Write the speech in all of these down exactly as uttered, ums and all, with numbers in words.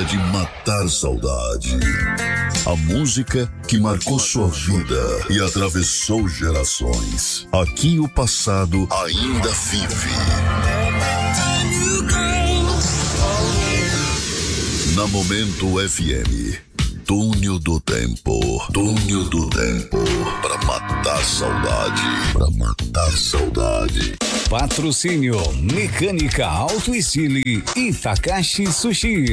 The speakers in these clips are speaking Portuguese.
de matar saudade. A música que marcou sua vida e atravessou gerações. Aqui o passado ainda vive. Na Momento F M, Túnel do Tempo, Túnel do Tempo, pra matar saudade, pra matar saudade. Patrocínio Mecânica Auto Estile e Takashi Sushi.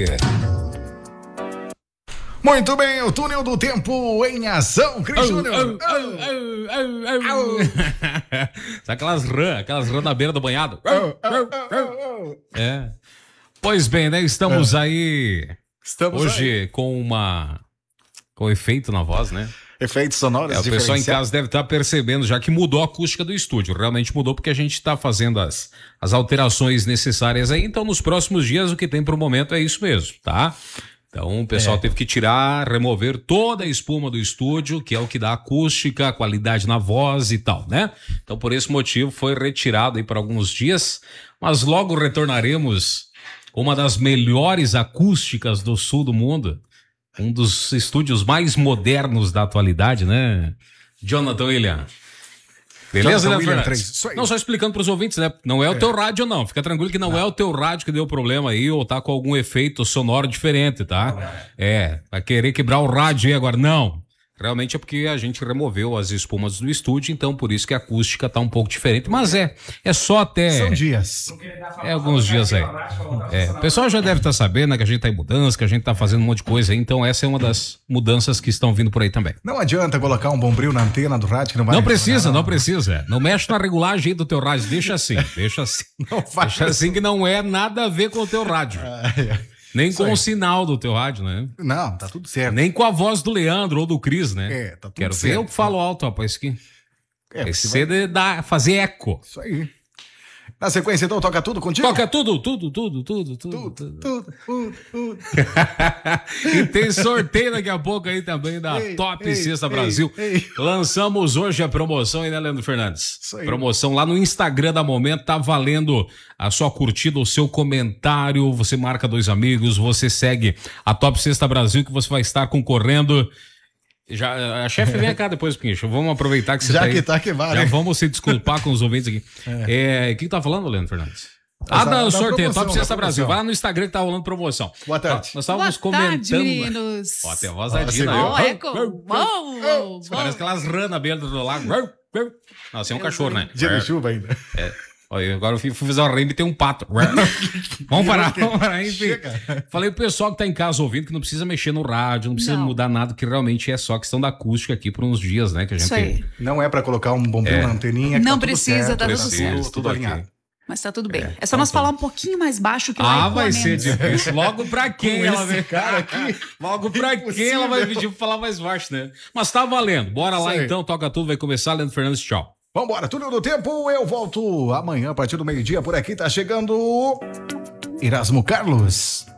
Muito bem, o Túnel do Tempo em ação, Cris Oh, Júnior. oh, oh, oh, oh, oh. Sabe aquelas rãs, aquelas rãs na beira do banhado? Oh, oh, oh, oh. É. Pois bem, né? Estamos aí Estamos hoje aí. com uma com efeito na voz, né? Efeitos sonoros É, o pessoal em diferenciados. casa deve estar percebendo já que mudou a acústica do estúdio. Realmente mudou porque a gente está fazendo as, as alterações necessárias aí. Então, nos próximos dias, o que tem pro momento é isso mesmo, tá? Então, o pessoal É. teve que tirar, remover toda a espuma do estúdio, que é o que dá acústica, qualidade na voz e tal, né? Então, por esse motivo, foi retirado aí por alguns dias. Mas logo retornaremos com uma das melhores acústicas do sul do mundo. Um dos estúdios mais modernos da atualidade, né? Jonathan William. Beleza, Jonathan né, William Fernandes? três, isso aí. Não, só explicando pros ouvintes, né? Não é o teu rádio, não. Fica tranquilo que não, não é o teu rádio que deu problema aí ou tá com algum efeito sonoro diferente, tá? Não, é, vai querer quebrar o rádio aí agora. Não. Realmente é porque a gente removeu as espumas do estúdio, então por isso que a acústica tá um pouco diferente. Mas é, é só até... São dias. É alguns dias aí. É, o pessoal já deve estar sabendo, né, que a gente tá em mudança, que a gente tá fazendo um monte de coisa aí, então essa é uma das mudanças que estão vindo por aí também. Não adianta colocar um bombril na antena do rádio que não vai... Não precisa, não precisa. Não mexe na regulagem aí do teu rádio, deixa assim, deixa assim. Não faz Deixa assim que não é nada a ver com o teu rádio. Nem Isso com aí. o sinal do teu rádio, né? Não, tá tudo certo. Nem com a voz do Leandro ou do Cris, né? É, tá tudo Quero certo. ver eu que falo alto, rapaz, que É, esse você vai- cedo dá fazer eco. Isso aí. Na sequência, então, toca tudo contigo? Toca tudo, tudo, tudo, tudo, tudo, Tudo, tudo. tudo, tudo, tudo. E tem sorteio daqui a pouco aí também da Ei, Top ei, Sexta ei, Brasil. ei. Lançamos hoje a promoção aí, né, Leandro Fernandes? Isso aí. Promoção lá no Instagram da Momento, tá valendo a sua curtida, o seu comentário, você marca dois amigos, você segue a Top Sexta Brasil que você vai estar concorrendo. Já, a chefe vem cá depois, Pincho. Vamos aproveitar que você Já tá aí. que tá, que vale. Já vamos se desculpar com os ouvintes aqui. É, o que que tá falando, Leandro Fernandes? Ah, Da- da, da sorteio, promoção, Top Sexta da Brasil. promoção. Vai lá no Instagram que tá rolando promoção. Boa tarde. Ó, nós estávamos Boa comentando. tarde, meninos. Ó, tem a voz da Ó, Dina você aí. viu? ó. Ó, eco. Uou, uou, Parece uou. aquelas rãs na beira do lago. Nossa, é um cachorro, né? Dia de chuva ainda. Olha, agora eu fui fui fazer uma renda e tem um pato. Vamos parar, vamos parar, enfim. Chega. Falei pro pessoal que tá em casa ouvindo que não precisa mexer no rádio, não precisa Não. mudar nada, que realmente é só questão da acústica aqui por uns dias, né? Que a gente Isso aí. Não é pra colocar um bombril na anteninha. que Não tá tudo precisa, certo, tá tudo tudo, certo. tudo, Tudo alinhado. ok. Mas tá tudo bem. É, só nós falar um pouquinho mais baixo que lá Ah, ecoa vai ser menos. difícil. Logo pra quem Com ela esse vai cara aqui, Logo pra quem ela vai pedir pra falar mais baixo, né? Mas tá valendo. Bora lá Isso aí. então, toca tudo, vai começar. Leandro Fernandes, tchau. Vambora, Túnel do Tempo, eu volto amanhã a partir do meio-dia por aqui, tá chegando Erasmo Carlos.